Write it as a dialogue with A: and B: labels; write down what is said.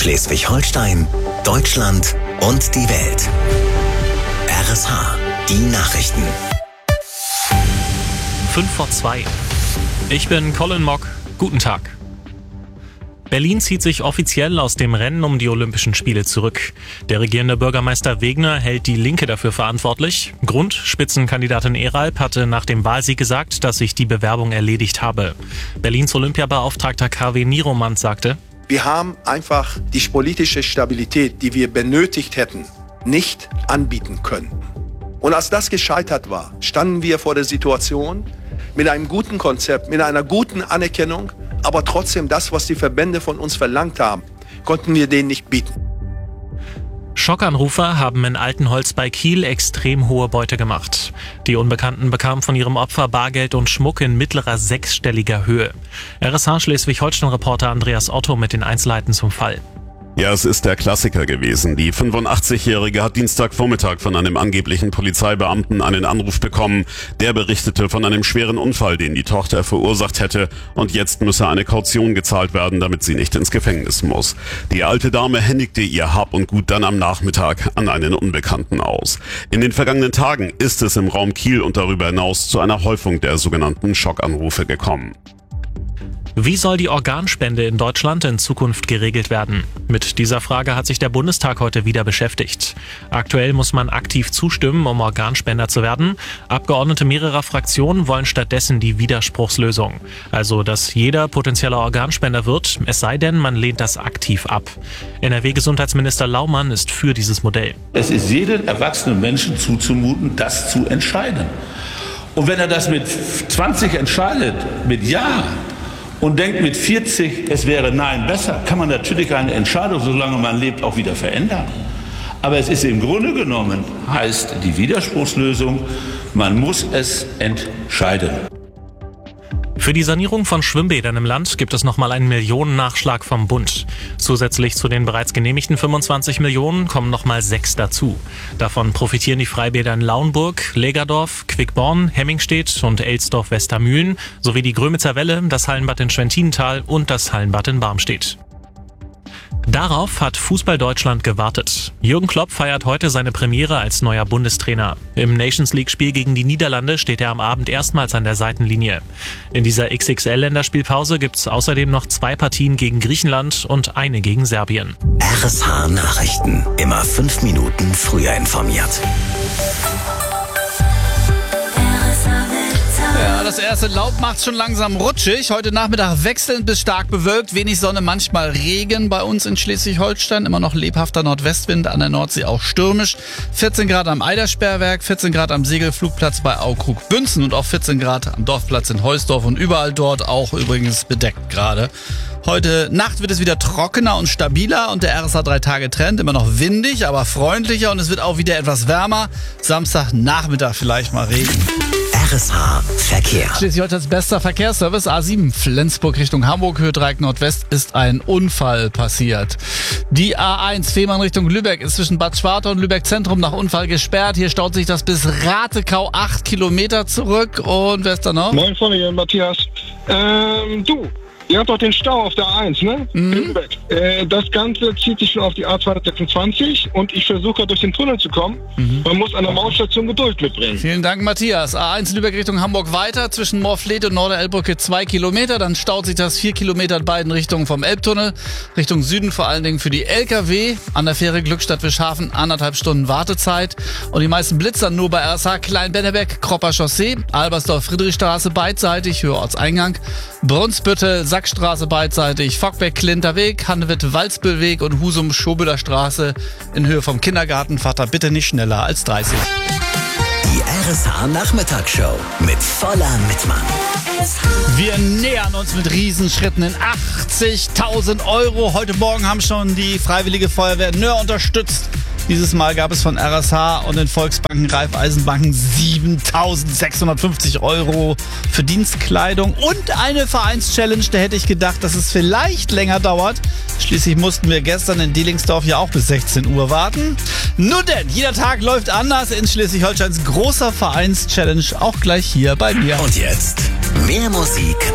A: Schleswig-Holstein, Deutschland und die Welt. RSH, die Nachrichten.
B: 5:02. Ich bin Colin Mock. Guten Tag. Berlin zieht sich offiziell aus dem Rennen um die Olympischen Spiele zurück. Der regierende Bürgermeister Wegner hält die Linke dafür verantwortlich. Grund: Spitzenkandidatin Eralp hatte nach dem Wahlsieg gesagt, dass sich die Bewerbung erledigt habe. Berlins Olympiabeauftragter KW Nieromant sagte:
C: Wir haben einfach die politische Stabilität, die wir benötigt hätten, nicht anbieten können. Und als das gescheitert war, standen wir vor der Situation mit einem guten Konzept, mit einer guten Anerkennung, aber trotzdem das, was die Verbände von uns verlangt haben, konnten wir denen nicht bieten.
B: Schockanrufer haben in Altenholz bei Kiel extrem hohe Beute gemacht. Die Unbekannten bekamen von ihrem Opfer Bargeld und Schmuck in mittlerer sechsstelliger Höhe. RSH Schleswig-Holstein-Reporter Andreas Otto mit den Einzelheiten zum Fall.
D: Ja, es ist der Klassiker gewesen. Die 85-Jährige hat Dienstagvormittag von einem angeblichen Polizeibeamten einen Anruf bekommen. Der berichtete von einem schweren Unfall, den die Tochter verursacht hätte, und jetzt müsse eine Kaution gezahlt werden, damit sie nicht ins Gefängnis muss. Die alte Dame händigte ihr Hab und Gut dann am Nachmittag an einen Unbekannten aus. In den vergangenen Tagen ist es im Raum Kiel und darüber hinaus zu einer Häufung der sogenannten Schockanrufe gekommen.
B: Wie soll die Organspende in Deutschland in Zukunft geregelt werden? Mit dieser Frage hat sich der Bundestag heute wieder beschäftigt. Aktuell muss man aktiv zustimmen, um Organspender zu werden. Abgeordnete mehrerer Fraktionen wollen stattdessen die Widerspruchslösung. Also, dass jeder potenzieller Organspender wird, es sei denn, man lehnt das aktiv ab. NRW-Gesundheitsminister Laumann ist für dieses Modell.
E: Es ist jedem erwachsenen Menschen zuzumuten, das zu entscheiden. Und wenn er das mit 20 entscheidet, mit Ja, und denkt mit 40, es wäre Nein besser, kann man natürlich eine Entscheidung, solange man lebt, auch wieder verändern. Aber es ist im Grunde genommen, heißt die Widerspruchslösung, man muss es entscheiden.
B: Für die Sanierung von Schwimmbädern im Land gibt es nochmal einen Millionennachschlag vom Bund. Zusätzlich zu den bereits genehmigten 25 Millionen kommen nochmal 6 dazu. Davon profitieren die Freibäder in Lauenburg, Lägerdorf, Quickborn, Hemmingstedt und Elsdorf-Westermühlen sowie die Grömitzer Welle, das Hallenbad in Schwentinental und das Hallenbad in Barmstedt. Darauf hat Fußball Deutschland gewartet. Jürgen Klopp feiert heute seine Premiere als neuer Bundestrainer. Im Nations-League-Spiel gegen die Niederlande steht er am Abend erstmals an der Seitenlinie. In dieser XXL-Länderspielpause gibt es außerdem noch 2 Partien gegen Griechenland und eine gegen Serbien.
A: RSH Nachrichten. Immer 5 Minuten früher informiert.
F: Ja, das erste Laub macht's schon langsam rutschig. Heute Nachmittag wechselnd bis stark bewölkt. Wenig Sonne, manchmal Regen bei uns in Schleswig-Holstein. Immer noch lebhafter Nordwestwind, an der Nordsee auch stürmisch. 14 Grad am Eidersperrwerk, 14 Grad am Segelflugplatz bei Aukrug-Bünzen und auch 14 Grad am Dorfplatz in Heusdorf und überall dort auch übrigens bedeckt gerade. Heute Nacht wird es wieder trockener und stabiler und der RSH 3-Tage-Trend immer noch windig, aber freundlicher und es wird auch wieder etwas wärmer. Samstagnachmittag vielleicht mal Regen.
A: RSH Verkehr.
F: Schleswig-Holsteins bester Verkehrsservice A7 Flensburg Richtung Hamburg, Höhe Dreieck Nordwest, ist ein Unfall passiert. Die A1 Fehmarn Richtung Lübeck ist zwischen Bad Schwartau und Lübeck Zentrum nach Unfall gesperrt. Hier staut sich das bis Ratekau 8 Kilometer zurück. Und wer ist da noch?
G: Moin von dir, Matthias. Ihr habt doch den Stau auf der A1, ne? In Lübeck. Das Ganze zieht sich schon auf die A226 und ich versuche durch den Tunnel zu kommen. Man muss an der Mautstation Geduld mitbringen.
F: Vielen Dank, Matthias. A1 Lübeck Richtung Hamburg weiter, zwischen Moorfleet und Norderelbbrücke 2 Kilometer. Dann staut sich das 4 Kilometer in beiden Richtungen vom Elbtunnel. Richtung Süden vor allen Dingen für die LKW. An der Fähre Glückstadt-Wischhafen 1,5 Stunden Wartezeit. Und die meisten Blitzer nur bei RSH Klein-Bennebeck, Kropper Chaussee, Albersdorf-Friedrichstraße beidseitig, Höhe Ortseingang, Brunsbüttel, Sackstraße beidseitig, Fockbeck-Klinterweg, Hannewitt-Walzbüllweg und Husum-Schobühler-Straße in Höhe vom Kindergarten. Fahrt da bitte nicht schneller als 30.
A: Die RSH Nachmittagsshow mit voller Mitmann.
F: Wir nähern uns mit Riesenschritten in 80.000 Euro. Heute Morgen haben schon die Freiwillige Feuerwehr Nöhr unterstützt. Dieses Mal gab es von RSH und den Volksbanken Raiffeisenbanken 7.650 Euro für Dienstkleidung und eine Vereinschallenge. Da hätte ich gedacht, dass es vielleicht länger dauert. Schließlich mussten wir gestern in Delingsdorf ja auch bis 16 Uhr warten. Nun denn, jeder Tag läuft anders in Schleswig-Holsteins großer Vereinschallenge, auch gleich hier bei mir.
A: Und jetzt mehr Musik